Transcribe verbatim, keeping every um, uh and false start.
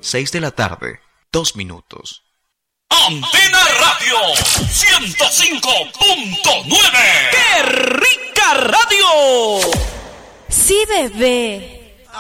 seis de la tarde, dos minutos. Antena Radio ciento cinco punto nueve. ¡Qué rica radio! Sí, bebé.